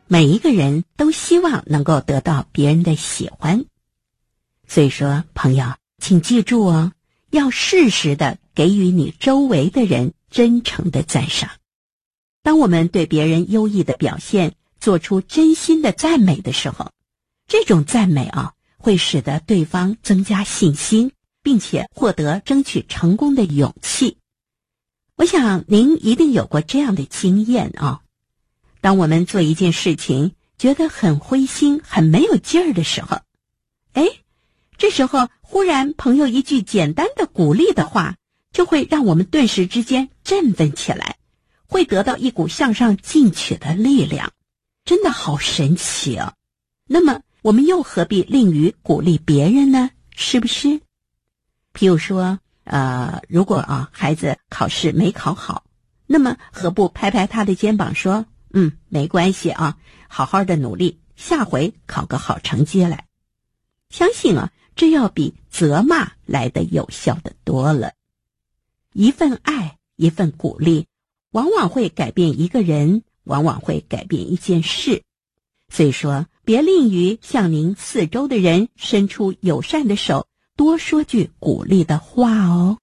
每一个人都希望能够得到别人的喜欢。所以说，朋友，请记住哦，要适时的给予你周围的人真诚的赞赏。当我们对别人优异的表现做出真心的赞美的时候，这种赞美会使得对方增加信心，并且获得争取成功的勇气。我想您一定有过这样的经验当我们做一件事情觉得很灰心很没有劲儿的时候，这时候忽然朋友一句简单的鼓励的话，就会让我们顿时之间振奋起来，会得到一股向上进取的力量，真的好神奇哦。那么我们又何必吝于鼓励别人呢？是不是？譬如说如果孩子考试没考好，那么何不拍拍他的肩膀说，没关系好好的努力，下回考个好成绩来。相信这要比责骂来得有效的多了。一份爱，一份鼓励，往往会改变一个人，往往会改变一件事。所以说，别吝于向您四周的人伸出友善的手，多说句鼓励的话哦。